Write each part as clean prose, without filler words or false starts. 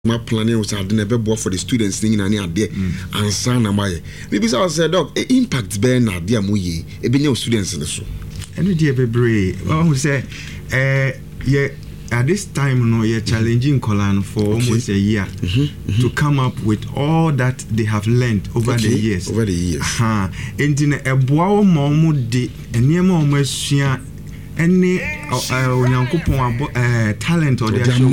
my planning was had never bought for the students singing any idea and son am I. Maybe I said, Doc, impact Ben idea muye, a bit students in the show. And dear baby, who say, yeah, at this time, no, you're challenging Colan for almost a year to come up with all that they have learned over the years. Over the years. And in a boa momo de, and near almost any talent or their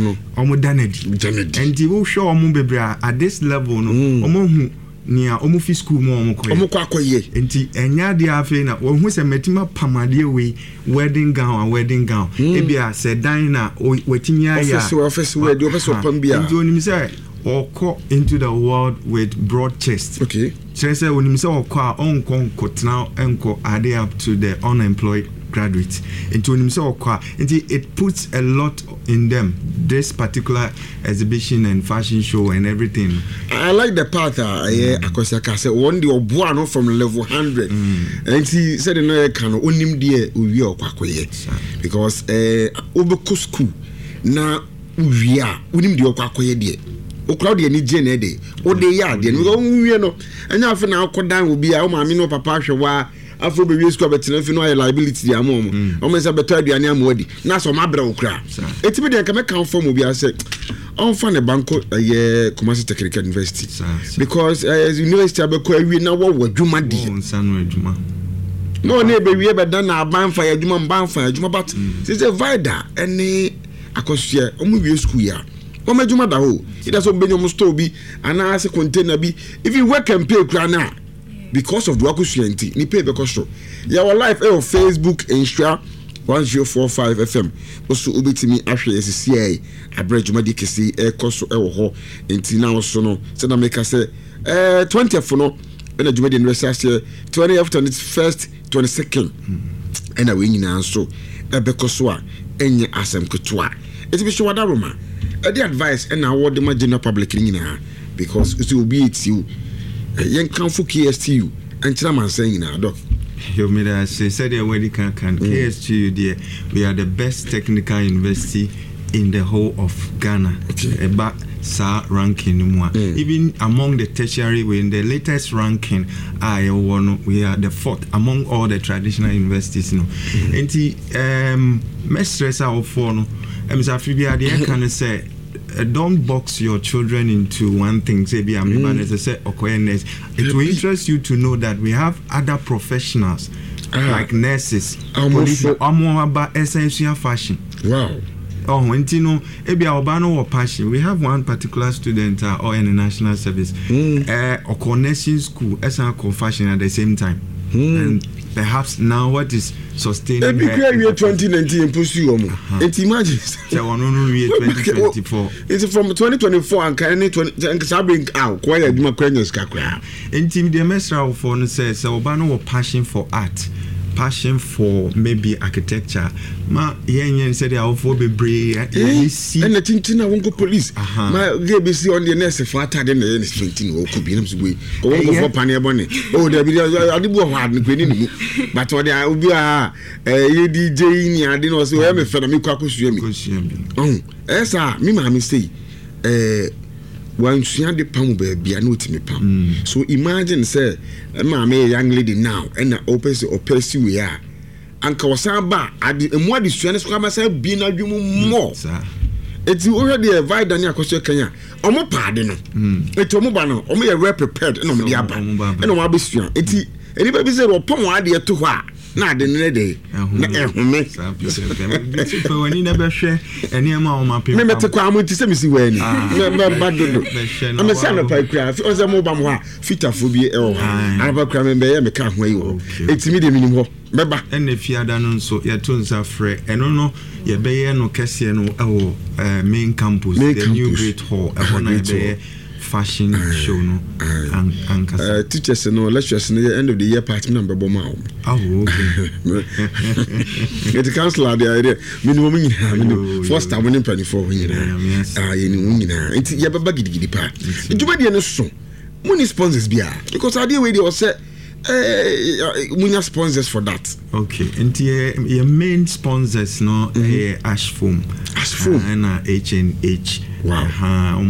and he will show at this level no near Omufi school more and ya the affair who's a metima pamadi way wedding gown ebia said dina waiting ya office where the office open beer or call into the world with broad chest. Okay. So say when you say or call on now and are they up to the unemployed graduates into himself and it puts a lot in them, this particular exhibition and fashion show and everything. I like the part because I said one day or one from level 100 and he said no can onim dear we are because obeko school na we are unim de okwakoye dear o crowd any jene de o de ya de no we no anya afa na akodan obi a o ma me no papa hwewa afro be school betina fi no liability dia mom o me say beto aduane amodi na so ma bra okra etibi de ka kan form obi ase on fa ne banko Kumasi Technical University because as university abeko awi na wo wadwuma de no ne be wi be dan na ban fa adwuma but since a vida any akosua o mu wi school ya o madwuma da ho ida so benyo store bi ana ase container bi if you work and pay kra na because of the wakusuenti ni pay because so your life on Facebook Insta 1045 FM also obetimi ahwe SCI abrejuma de kesi ekoso ewo ho enti na so no se na make say 20th no na juma de university 20th and its first 22nd and we nyina so ebekoso a enye asem kotwa eti bi so wadaroma the advice and award the general public nyina because it will be it you yen kanfo KSTU and chairman saying na doc you made us say the way can KSTU there we are the best technical university in the whole of Ghana about sa ranking even among the tertiary we in the latest ranking we are the fourth among all the traditional universities no enti mistress our for no Mr. the can say don't box your children into one thing. Say, it will interest you to know that we have other professionals like nurses, police, about essential fashion. Wow. Oh, when you know, or passion. We have one particular student or in the national service, or connection school, as a fashion at the same time. And perhaps now what is sustaining her 2019 pursue it imagine 2024 it's from 2024 and can 20 sabing out quite a duma kwanyes kakra enti the mesra for no says obano passion for art, passion for maybe architecture ma yen said they for bebre and the tintina wonko police my gbc on the next fatter than the 20 o could be no way o go for pania bonne oh there be adibo hard no kwani but what they obi DJ ni ade no so me fe na me kwakosua mi esa me ma me say one sua de pam ba bia na otimi pam so imagine say ma me young lady now and open say opesi we are anka wasaba ade emu ade sua ne so ka say bi na dwum mo eti o hwe de vida ni akoso kanya omo paade no eti omo ba no omo ye well prepared na omo de aba na omo abesua eti eni ba bi say opom ade to ho a na de ne de na ehome so when you never share any amount of people me mete kwa amunti se misi wani me badodo am se na pa kura o se mo ba mo ha fitafo bi e o ha ba kura me be ye me ka ho ayi o etimi de minim ho meba ene fiada no so ye to nsa frɛ eno no ye be ye no kese no e main campus the new great hall e ho na ye be fashion show no and teachers no lectures no end of the year party number bomb okay it counselor the idea minimum nyina first time when penny for nyina ye ni nyina it ye baba gidigidi pa ntuma de no so money sponsors bia because idea we dey o say munya sponsors for that. Okay, and your main sponsors no Ash Foam and H&H Wow.